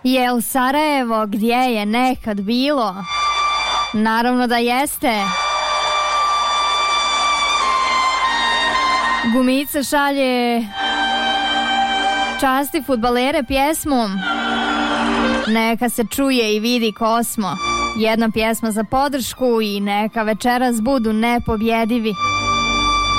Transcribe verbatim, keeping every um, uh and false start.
Jel Sarajevo gdje je nekad bilo? Naravno da jeste. Gumice šalje časti fudbalere pjesmom Neka se čuje i vidi ko smo. Jedna pjesma za podršku i neka večeras budu nepobjedivi.